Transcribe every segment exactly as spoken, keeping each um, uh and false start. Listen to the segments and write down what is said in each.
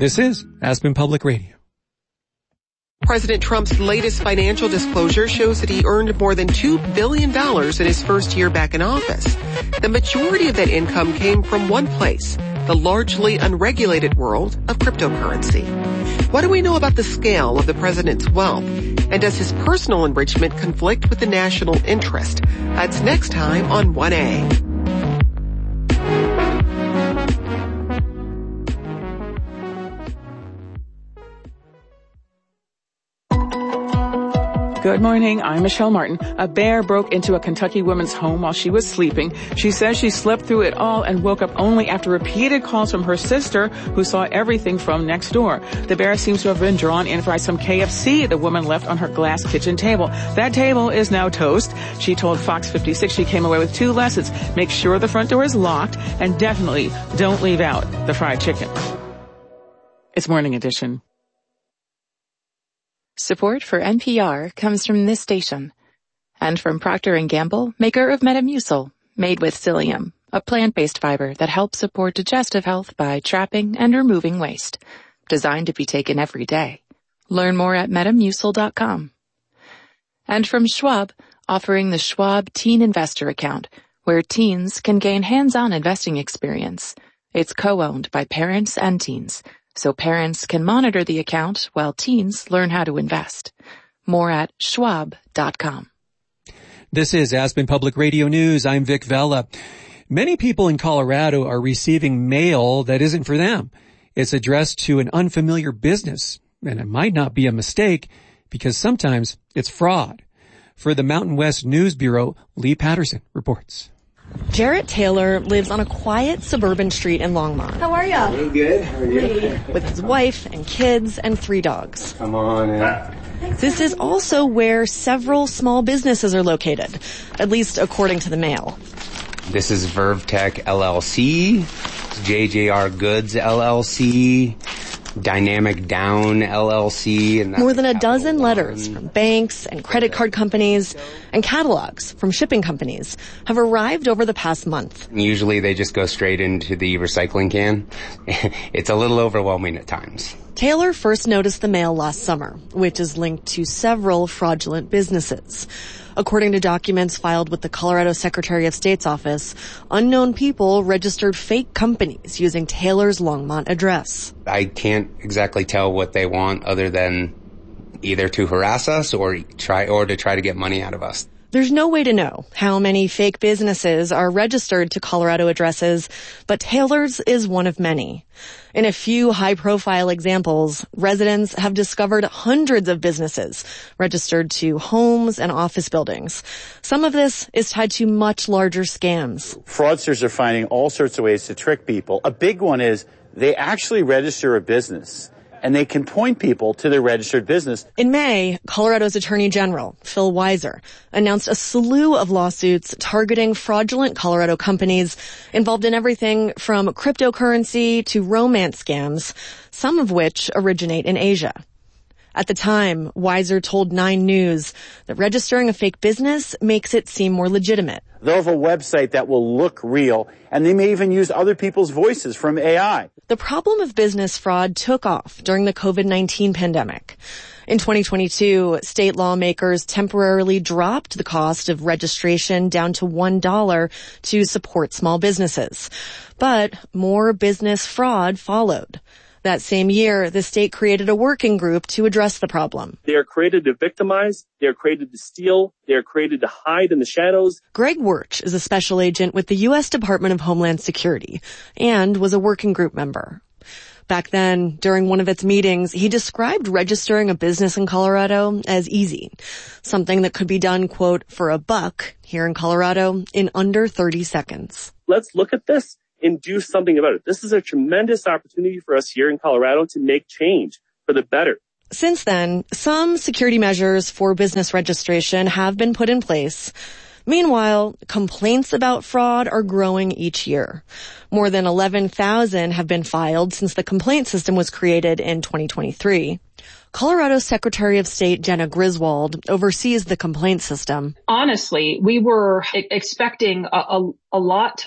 This is Aspen Public Radio. President Trump's latest financial disclosure shows that he earned more than two billion dollars in his first year back in office. The majority of that income came from one place, the largely unregulated world of cryptocurrency. What do we know about the scale of the president's wealth? And does his personal enrichment conflict with the national interest? That's next time on one A. Good morning. I'm Michelle Martin. A bear broke into a Kentucky woman's home while she was sleeping. She says she slept through it all and woke up only after repeated calls from her sister, who saw everything from next door. The bear seems to have been drawn in by some K F C the woman left on her glass kitchen table. That table is now toast. She told Fox fifty-six she came away with two lessons. Make sure the front door is locked, and definitely don't leave out the fried chicken. It's Morning Edition. Support for N P R comes from this station and from Procter and Gamble, maker of Metamucil, made with psyllium, a plant-based fiber that helps support digestive health by trapping and removing waste. Designed to be taken every day. Learn more at metamucil dot com. And from Schwab, offering the Schwab Teen Investor Account, where teens can gain hands-on investing experience. It's co-owned by parents and teens, so parents can monitor the account while teens learn how to invest. More at schwab dot com. This is Aspen Public Radio News. I'm Vic Vella. Many people in Colorado are receiving mail that isn't for them. It's addressed to an unfamiliar business, and it might not be a mistake because sometimes it's fraud. For the Mountain West News Bureau, Lee Patterson reports. Jarrett Taylor lives on a quiet suburban street in Longmont. How are you? Really good. How are you? With his wife and kids and three dogs. Come on in. This is also where several small businesses are located, at least according to the Mail. This is VerveTech L L C, J J R Goods L L C, Dynamic Down L L C. And more than a dozen letters from banks and credit card companies and catalogs from shipping companies have arrived over the past month. Usually they just go straight into the recycling can. It's a little overwhelming at times. Taylor first noticed the mail last summer, which is linked to several fraudulent businesses. According to documents filed with the Colorado Secretary of State's office, unknown people registered fake companies using Taylor's Longmont address. I can't exactly tell what they want other than either to harass us or try or to try to get money out of us. There's no way to know how many fake businesses are registered to Colorado addresses, but Taylor's is one of many. In a few high-profile examples, residents have discovered hundreds of businesses registered to homes and office buildings. Some of this is tied to much larger scams. Fraudsters are finding all sorts of ways to trick people. A big one is they actually register a business, and they can point people to their registered business. In May, Colorado's Attorney General, Phil Weiser, announced a slew of lawsuits targeting fraudulent Colorado companies involved in everything from cryptocurrency to romance scams, some of which originate in Asia. At the time, Weiser told Nine News that registering a fake business makes it seem more legitimate. They'll have a website that will look real, and they may even use other people's voices from A I. The problem of business fraud took off during the covid nineteen pandemic. In twenty twenty-two, state lawmakers temporarily dropped the cost of registration down to one dollar to support small businesses. But more business fraud followed. That same year, the state created a working group to address the problem. They are created to victimize. They are created to steal. They are created to hide in the shadows. Greg Wirch is a special agent with the U S Department of Homeland Security and was a working group member. Back then, during one of its meetings, he described registering a business in Colorado as easy. Something that could be done, quote, for a buck here in Colorado in under thirty seconds. Let's look at this and do something about it. This is a tremendous opportunity for us here in Colorado to make change for the better. Since then, some security measures for business registration have been put in place. Meanwhile, complaints about fraud are growing each year. More than eleven thousand have been filed since the complaint system was created in twenty twenty-three. Colorado Secretary of State Jenna Griswold oversees the complaint system. Honestly, we were expecting a, a, a lot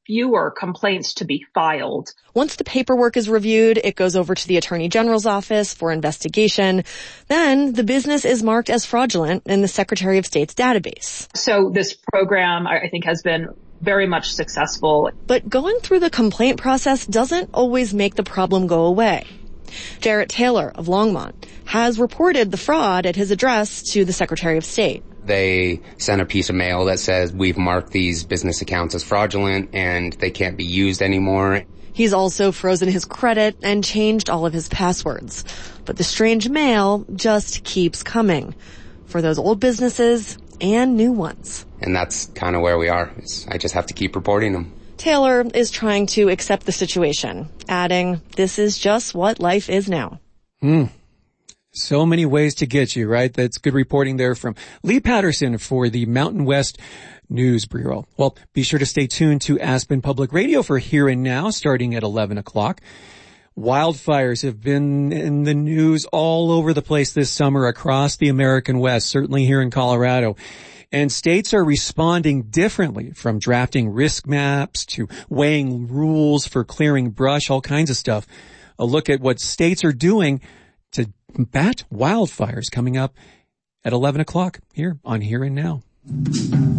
fewer complaints to be filed. Once the paperwork is reviewed, it goes over to the Attorney General's office for investigation. Then the business is marked as fraudulent in the Secretary of State's database. So this program, I think, has been very much successful. But going through the complaint process doesn't always make the problem go away. Jarrett Taylor of Longmont has reported the fraud at his address to the Secretary of State. They sent a piece of mail that says we've marked these business accounts as fraudulent and they can't be used anymore. He's also frozen his credit and changed all of his passwords. But the strange mail just keeps coming for those old businesses and new ones. And that's kind of where we are. I just have to keep reporting them. Taylor is trying to accept the situation, adding, this is just what life is now. Hmm. So many ways to get you, right? That's good reporting there from Lee Patterson for the Mountain West News Bureau. Well, be sure to stay tuned to Aspen Public Radio for Here and Now, starting at eleven o'clock. Wildfires have been in the news all over the place this summer across the American West, certainly here in Colorado. And states are responding differently, from drafting risk maps to weighing rules for clearing brush, all kinds of stuff. A look at what states are doing to combat wildfires coming up at eleven o'clock here on Here and Now.